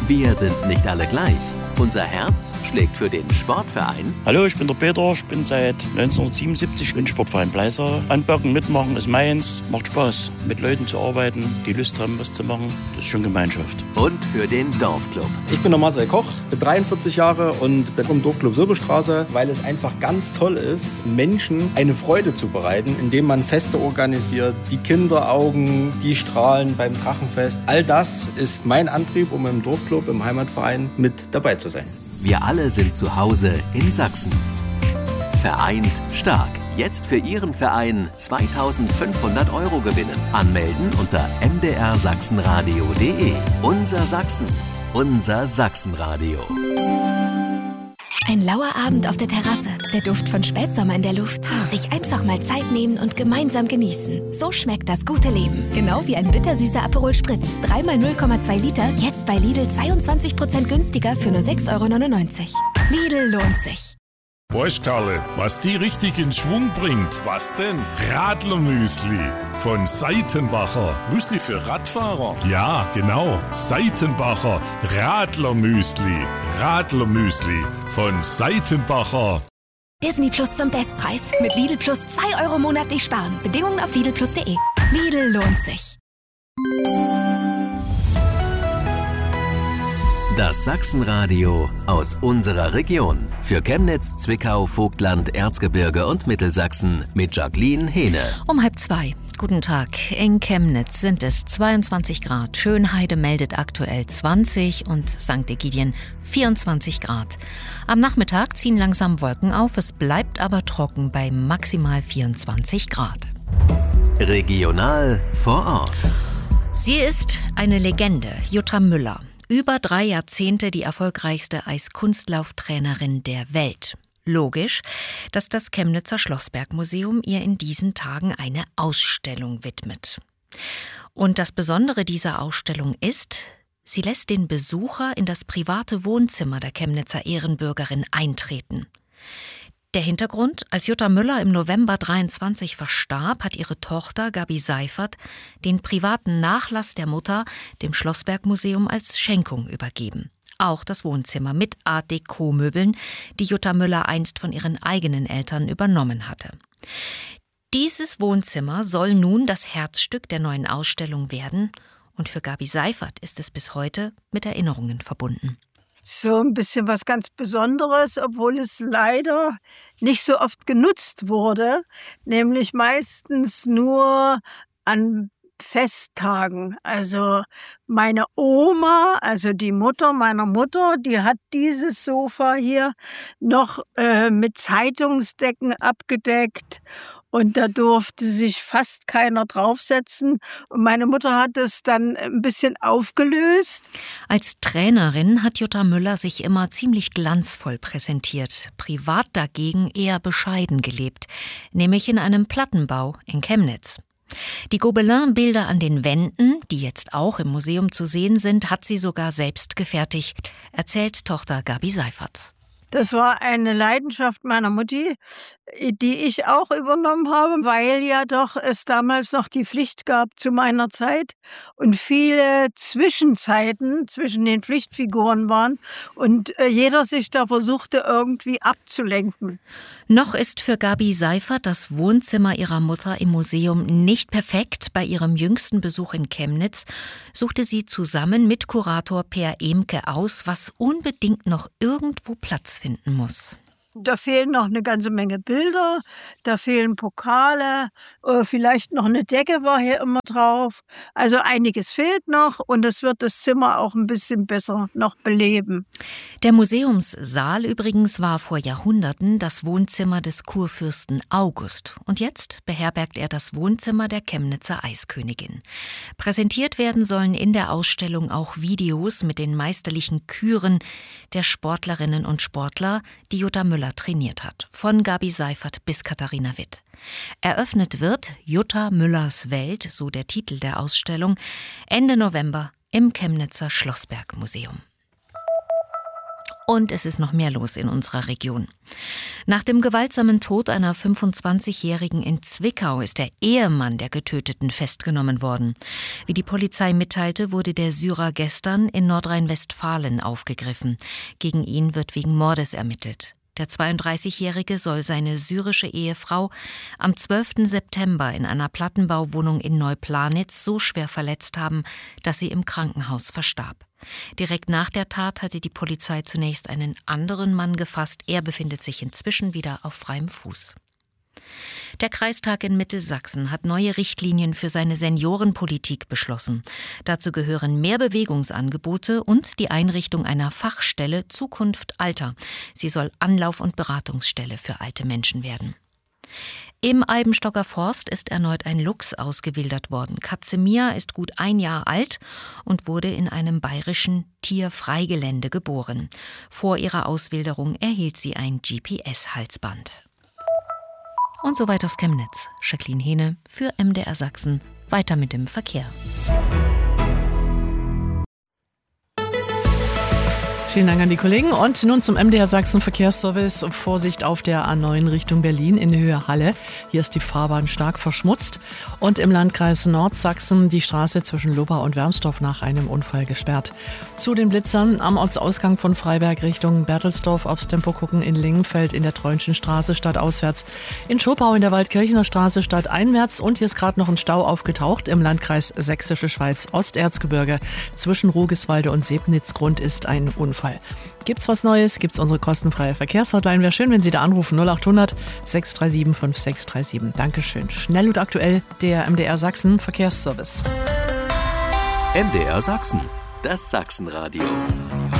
Wir sind nicht alle gleich. Unser Herz schlägt für den Sportverein. Hallo, ich bin der Peter, ich bin seit 1977 im Sportverein Bleiser. Anpacken, mitmachen ist meins, macht Spaß. Mit Leuten zu arbeiten, die Lust haben, was zu machen, das ist schon Gemeinschaft. Und für den Dorfclub. Ich bin der Marcel Koch, bin 43 Jahre und bin im Dorfclub Silberstraße, weil es einfach ganz toll ist, Menschen eine Freude zu bereiten, indem man Feste organisiert, die Kinderaugen, die strahlen beim Drachenfest. All das ist mein Antrieb, um im Dorfclub, im Heimatverein mit dabei zu sein. Wir alle sind zu Hause in Sachsen. Vereint stark. Jetzt für Ihren Verein 2.500 € gewinnen. Anmelden unter mdrsachsenradio.de. Unser Sachsen. Unser Sachsenradio. Ein lauer Abend auf der Terrasse, der Duft von Spätsommer in der Luft. Sich einfach mal Zeit nehmen und gemeinsam genießen. So schmeckt das gute Leben. Genau wie ein bittersüßer Aperol Spritz. 3x 0,2 Liter, jetzt bei Lidl 22% günstiger für nur 6,99 €. Lidl lohnt sich. Weißt Karle, was die richtig in Schwung bringt? Was denn? Radlermüsli von Seitenbacher. Müsli für Radfahrer? Ja, genau. Seitenbacher Radlermüsli. Radlermüsli von Seitenbacher. Disney Plus zum Bestpreis. Mit Lidl Plus 2 € monatlich sparen. Bedingungen auf lidlplus.de. Lidl lohnt sich. Das Sachsenradio aus unserer Region. Für Chemnitz, Zwickau, Vogtland, Erzgebirge und Mittelsachsen mit Jacqueline Hehne. Um 1:30. Guten Tag. In Chemnitz sind es 22 Grad. Schönheide meldet aktuell 20 und St. Egidien 24 Grad. Am Nachmittag ziehen langsam Wolken auf. Es bleibt aber trocken bei maximal 24 Grad. Regional vor Ort. Sie ist eine Legende, Jutta Müller. Über 3 Jahrzehnte die erfolgreichste Eiskunstlauftrainerin der Welt. Logisch, dass das Chemnitzer Schlossbergmuseum ihr in diesen Tagen eine Ausstellung widmet. Und das Besondere dieser Ausstellung ist, sie lässt den Besucher in das private Wohnzimmer der Chemnitzer Ehrenbürgerin eintreten. Der Hintergrund: Als Jutta Müller im November 23 verstarb, hat ihre Tochter Gabi Seifert den privaten Nachlass der Mutter dem Schlossbergmuseum als Schenkung übergeben. Auch das Wohnzimmer mit Art-Déco-Möbeln, die Jutta Müller einst von ihren eigenen Eltern übernommen hatte. Dieses Wohnzimmer soll nun das Herzstück der neuen Ausstellung werden, und für Gabi Seifert ist es bis heute mit Erinnerungen verbunden. So ein bisschen was ganz Besonderes, obwohl es leider nicht so oft genutzt wurde, nämlich meistens nur an Festtagen. Also meine Oma, also die Mutter meiner Mutter, die hat dieses Sofa hier noch mit Zeitungsdecken abgedeckt. Und da durfte sich fast keiner draufsetzen. Und meine Mutter hat es dann ein bisschen aufgelöst. Als Trainerin hat Jutta Müller sich immer ziemlich glanzvoll präsentiert, privat dagegen eher bescheiden gelebt, nämlich in einem Plattenbau in Chemnitz. Die Gobelin-Bilder an den Wänden, die jetzt auch im Museum zu sehen sind, hat sie sogar selbst gefertigt, erzählt Tochter Gabi Seifert. Das war eine Leidenschaft meiner Mutti, die ich auch übernommen habe, weil ja doch es damals noch die Pflicht gab zu meiner Zeit und viele Zwischenzeiten zwischen den Pflichtfiguren waren und jeder sich da versuchte irgendwie abzulenken. Noch ist für Gabi Seifert das Wohnzimmer ihrer Mutter im Museum nicht perfekt. Bei ihrem jüngsten Besuch in Chemnitz suchte sie zusammen mit Kurator Per Emke aus, was unbedingt noch irgendwo Platz finden muss. Da fehlen noch eine ganze Menge Bilder, da fehlen Pokale, vielleicht noch eine Decke war hier immer drauf. Also einiges fehlt noch und es wird das Zimmer auch ein bisschen besser noch beleben. Der Museumssaal übrigens war vor Jahrhunderten das Wohnzimmer des Kurfürsten August. Und jetzt beherbergt er das Wohnzimmer der Chemnitzer Eiskönigin. Präsentiert werden sollen in der Ausstellung auch Videos mit den meisterlichen Küren der Sportlerinnen und Sportler, die Jutta Müller trainiert hat, von Gabi Seifert bis Katharina Witt. Eröffnet wird Jutta Müllers Welt, so der Titel der Ausstellung, Ende November im Chemnitzer Schlossbergmuseum. Und es ist noch mehr los in unserer Region. Nach dem gewaltsamen Tod einer 25-Jährigen in Zwickau ist der Ehemann der Getöteten festgenommen worden. Wie die Polizei mitteilte, wurde der Syrer gestern in Nordrhein-Westfalen aufgegriffen. Gegen ihn wird wegen Mordes ermittelt. Der 32-Jährige soll seine syrische Ehefrau am 12. September in einer Plattenbauwohnung in Neuplanitz so schwer verletzt haben, dass sie im Krankenhaus verstarb. Direkt nach der Tat hatte die Polizei zunächst einen anderen Mann gefasst. Er befindet sich inzwischen wieder auf freiem Fuß. Der Kreistag in Mittelsachsen hat neue Richtlinien für seine Seniorenpolitik beschlossen. Dazu gehören mehr Bewegungsangebote und die Einrichtung einer Fachstelle Zukunft Alter. Sie soll Anlauf- und Beratungsstelle für alte Menschen werden. Im Eibenstocker Forst ist erneut ein Luchs ausgewildert worden. Katze Mia ist gut 1 Jahr alt und wurde in einem bayerischen Tierfreigelände geboren. Vor ihrer Auswilderung erhielt sie ein GPS-Halsband. Und soweit aus Chemnitz. Jacqueline Hehne für MDR Sachsen. Weiter mit dem Verkehr. Vielen Dank an die Kollegen. Und nun zum MDR Sachsen Verkehrsservice. Vorsicht auf der A9 Richtung Berlin in Höhe Halle. Hier ist die Fahrbahn stark verschmutzt. Und im Landkreis Nordsachsen die Straße zwischen Lobau und Wermsdorf nach einem Unfall gesperrt. Zu den Blitzern am Ortsausgang von Freiberg Richtung Bertelsdorf aufs Tempo gucken in Lingenfeld in der Treunschen Straße stadtauswärts. In Schopau in der Waldkirchener Straße stadteinwärts. Und hier ist gerade noch ein Stau aufgetaucht im Landkreis Sächsische Schweiz Osterzgebirge. Zwischen Rugiswalde und Sebnitzgrund ist ein Unfall. Gibt's was Neues? Gibt's unsere kostenfreie Verkehrshotline? Wäre schön, wenn Sie da anrufen. 0800 637 5637. Dankeschön. Schnell und aktuell der MDR Sachsen Verkehrsservice. MDR Sachsen, das Sachsenradio.